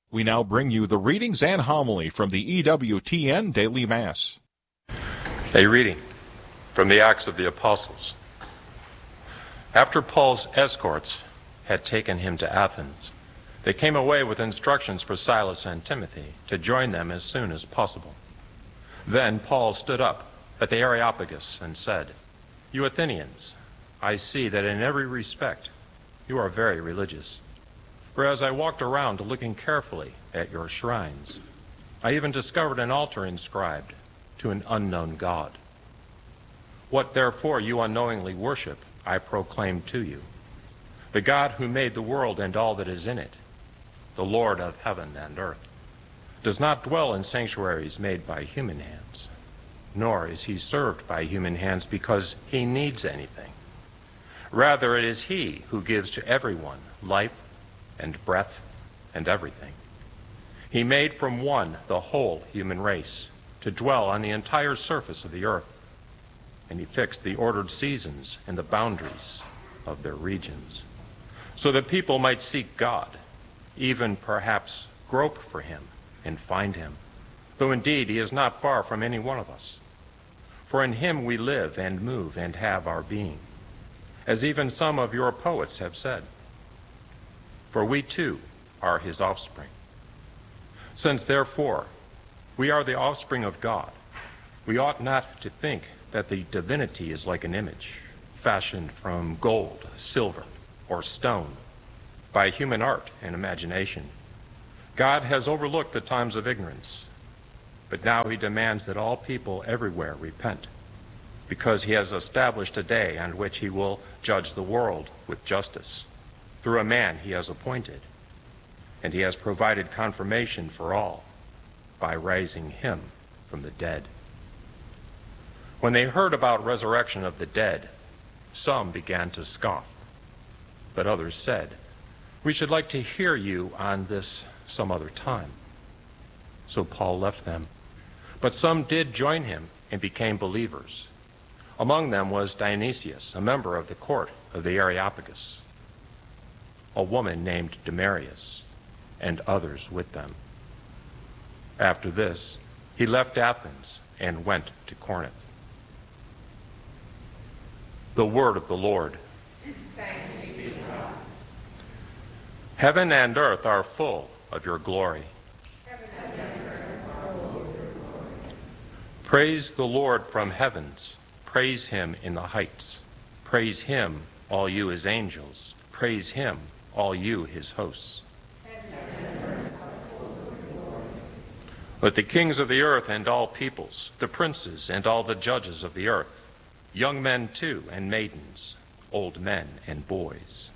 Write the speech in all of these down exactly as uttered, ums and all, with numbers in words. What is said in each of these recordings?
We now bring you the readings and homily from the E W T N Daily Mass. A reading from the Acts of the Apostles. After Paul's escorts had taken him to Athens, they came away with instructions for Silas and Timothy to join them as soon as possible. Then Paul stood up at the Areopagus and said, "You Athenians, I see that in every respect you are very religious. For as I walked around looking carefully at your shrines, I even discovered an altar inscribed to an unknown God. What therefore you unknowingly worship, I proclaim to you. The God who made the world and all that is in it, the Lord of heaven and earth, does not dwell in sanctuaries made by human hands, nor is he served by human hands because he needs anything. Rather, it is he who gives to everyone life and breath and everything. He made from one the whole human race to dwell on the entire surface of the earth, and he fixed the ordered seasons and the boundaries of their regions, so that people might seek God, even perhaps grope for him and find him, though indeed he is not far from any one of us. For in him we live and move and have our being, as even some of your poets have said. For we too are his offspring. Since therefore we are the offspring of God, we ought not to think that the divinity is like an image, fashioned from gold, silver, or stone, by human art and imagination. God has overlooked the times of ignorance, but now he demands that all people everywhere repent, because he has established a day on which he will judge the world with justice, through a man he has appointed, and he has provided confirmation for all by raising him from the dead." When they heard about resurrection of the dead, some began to scoff, but others said, "We should like to hear you on this some other time." So Paul left them, but some did join him and became believers. Among them was Dionysius, a member of the court of the Areopagus, a woman named Damaris, and others with them. After this, he left Athens and went to Corinth. The word of the Lord. Thanks be to God. Heaven and earth are full of your glory. Heaven and earth are full of your glory. Praise the Lord from heavens. Praise him in the heights. Praise him, all you his angels. Praise him, all you his hosts. Let the kings of the earth and all peoples, the princes and all the judges of the earth, young men too and maidens, old men and boys,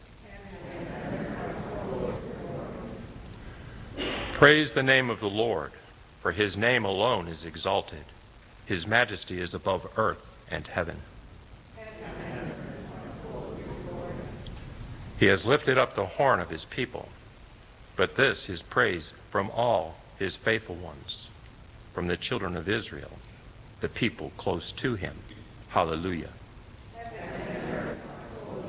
praise the name of the Lord, for his name alone is exalted. His majesty is above earth and heaven. He has lifted up the horn of his people, but this is praise from all his faithful ones, from the children of Israel, the people close to him. Hallelujah.